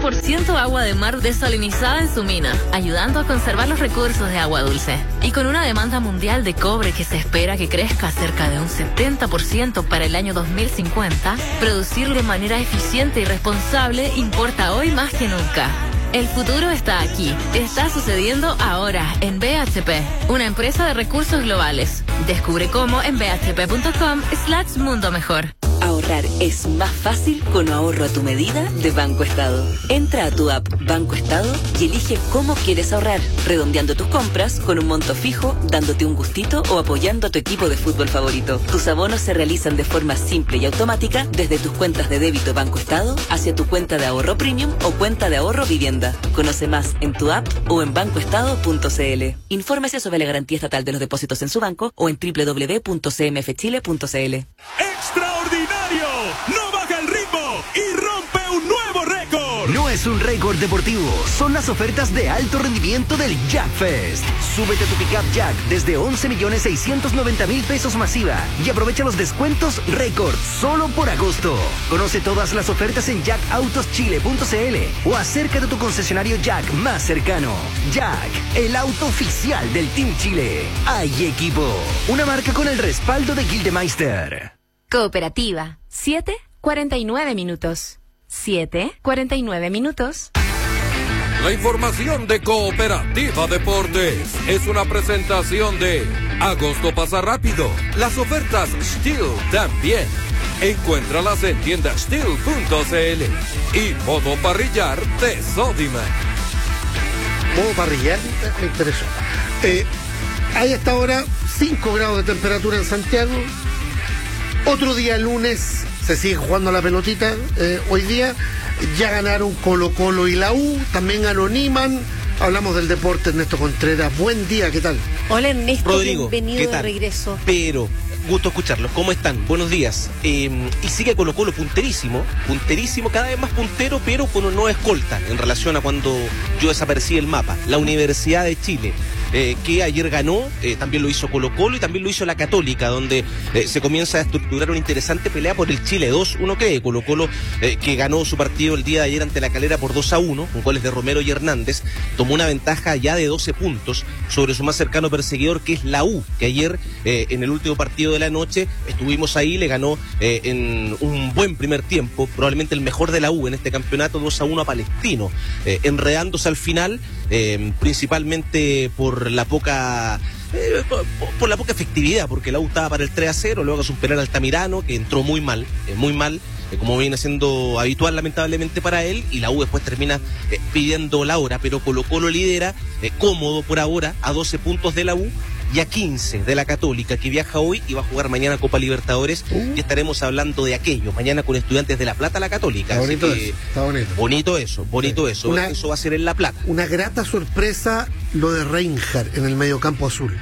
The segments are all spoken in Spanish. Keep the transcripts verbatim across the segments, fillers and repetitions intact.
por ciento agua de mar desalinizada en su mina, ayudando a conservar los recursos de agua dulce. Y con una demanda mundial de cobre que se espera que crezca cerca de un setenta por ciento para el año dos mil cincuenta, producirlo de manera eficiente y responsable importa hoy más que nunca. El futuro está aquí. Está sucediendo ahora en B H P, una empresa de recursos globales. Descubre cómo en bhp.com slash mundo mejor. Ahorrar es más fácil con ahorro a tu medida de Banco Estado. Entra a tu app Banco Estado y elige cómo quieres ahorrar, redondeando tus compras con un monto fijo, dándote un gustito o apoyando a tu equipo de fútbol favorito. Tus abonos se realizan de forma simple y automática desde tus cuentas de débito Banco Estado hacia tu cuenta de ahorro premium o cuenta de ahorro vivienda. Conoce más en tu app o en banco estado punto c l. Infórmese sobre la garantía estatal de los depósitos en su banco o en doble u doble u doble u punto c m f chile punto c l. ¡Extraordinario! ¡No baja el ritmo y rompe un nuevo récord! No es un récord deportivo, son las ofertas de alto rendimiento del Jack Fest. Súbete a tu pickup Jack desde once millones seiscientos noventa mil pesos masiva y aprovecha los descuentos récord solo por agosto. Conoce todas las ofertas en jack autos chile punto c l o acércate a tu concesionario Jack más cercano. Jack, el auto oficial del Team Chile. Hay equipo, una marca con el respaldo de Gildemeister. Cooperativa, siete cuarenta y nueve minutos. siete cuarenta y nueve minutos. La información de Cooperativa Deportes es una presentación de Agosto pasa rápido. Las ofertas Steel también. Encuéntralas en tienda steel punto c l y modo parrillar de Sodimac. Modo parrillar, me interesó. Eh, hay hasta ahora cinco grados de temperatura en Santiago. Otro día lunes se sigue jugando la pelotita. Eh, hoy día ya ganaron Colo Colo y la U, también ganó Niman. Hablamos del deporte, Ernesto Contreras. Buen día, ¿qué tal? Hola Ernesto, Rodrigo, bienvenido ¿qué tal? de regreso. Pero, gusto escucharlos. ¿Cómo están? Buenos días. Eh, y sigue Colo Colo punterísimo, punterísimo, cada vez más puntero, pero con una nueva escolta en relación a cuando yo desaparecí del mapa. La Universidad de Chile. Eh, que ayer ganó, eh, también lo hizo Colo Colo y también lo hizo la Católica, donde eh, se comienza a estructurar una interesante pelea por el Chile dos. Uno que Colo Colo, eh, que ganó su partido el día de ayer ante la Calera por dos a uno, con goles de Romero y Hernández, tomó una ventaja ya de doce puntos sobre su más cercano perseguidor, que es la U, que ayer eh, en el último partido de la noche estuvimos ahí, le ganó eh, en un buen primer tiempo, probablemente el mejor de la U en este campeonato, dos a uno a Palestino, eh, enredándose al final, eh, principalmente por la poca eh, por, por la poca efectividad, porque la U estaba para el tres a cero, luego hace un penal Altamirano que entró muy mal, eh, muy mal, eh, como viene siendo habitual lamentablemente para él, y la U después termina eh, pidiendo la hora, pero Colo Colo lidera eh, cómodo por ahora a doce puntos de la U y a quince de la Católica, que viaja hoy y va a jugar mañana Copa Libertadores, uh. y estaremos hablando de aquello, mañana con Estudiantes de La Plata, la Católica. Está bonito que, eso, está bonito. Bonito eso, bonito sí. eso, una, eso va a ser en La Plata. Una grata sorpresa lo de Reinhardt en el mediocampo azul.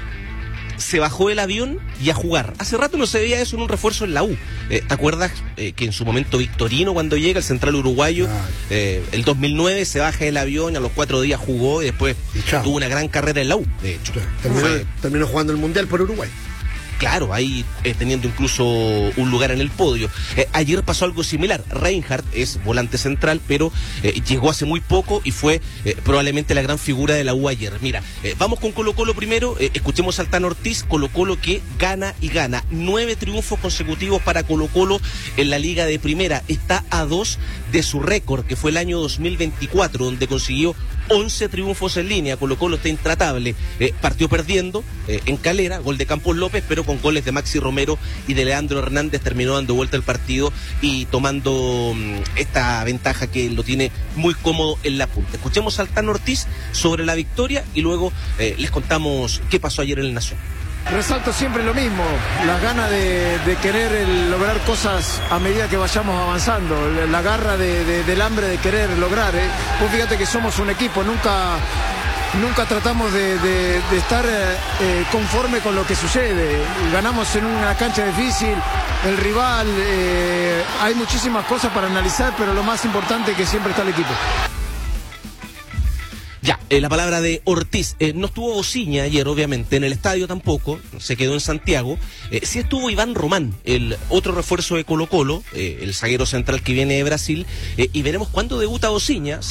Se bajó el avión y a jugar. Hace rato no se veía eso en un refuerzo en la U. Eh, ¿Te acuerdas eh, que en su momento Victorino, cuando llega el central uruguayo, ah. eh, el dos mil nueve se baja el avión, a los cuatro días jugó y después y tuvo una gran carrera en la U, de hecho. Terminó, Fue, terminó jugando el Mundial por Uruguay. Claro, ahí eh, teniendo incluso un lugar en el podio. Eh, ayer pasó algo similar. Reinhardt es volante central, pero eh, llegó hace muy poco y fue eh, probablemente la gran figura de la U ayer. Mira, eh, vamos con Colo Colo primero. Eh, escuchemos al Tano Ortiz. Colo Colo que gana y gana. Nueve triunfos consecutivos para Colo Colo en la Liga de Primera. Está a dos de su récord, que fue el año dos mil veinticuatro, donde consiguió once triunfos en línea. Colo Colo está intratable. Eh, partió perdiendo eh, en Calera, gol de Campos López, pero con goles de Maxi Romero y de Leandro Hernández terminó dando vuelta el partido y tomando um, esta ventaja que lo tiene muy cómodo en la punta. Escuchemos al Tano Ortiz sobre la victoria y luego eh, les contamos qué pasó ayer en el Nación. Resalto siempre lo mismo, las ganas de, de querer el, lograr cosas a medida que vayamos avanzando, la garra de, de, del hambre de querer lograr. ¿eh? Pues fíjate que somos un equipo, nunca... Nunca tratamos de, de, de estar eh, conforme con lo que sucede. Ganamos en una cancha difícil, el rival, eh, hay muchísimas cosas para analizar, pero lo más importante es que siempre está el equipo. Ya, eh, la palabra de Ortiz. Eh, no estuvo Osiña ayer, obviamente, en el estadio tampoco, se quedó en Santiago. Eh, sí estuvo Iván Román, el otro refuerzo de Colo Colo, eh, el zaguero central que viene de Brasil, eh, y veremos cuándo debuta Osiña.